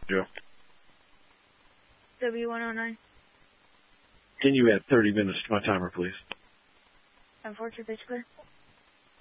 Joe. W109. Can you add 30 minutes to my timer, please? I'm 4 2 pitch clear.